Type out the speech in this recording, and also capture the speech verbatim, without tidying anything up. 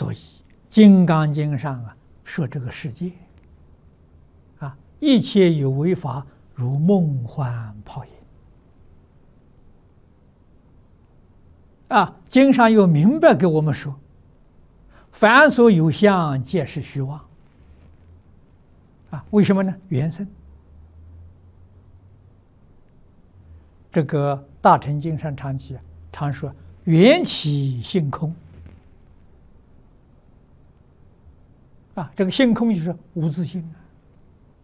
所以《金刚经》上啊说这个世界啊，一切有为法，如梦幻泡影啊。经上又明白给我们说，凡所有相，皆是虚妄啊。为什么呢？缘生。这个大乘经上常记常说缘起性空啊，这个性空就是无自性啊。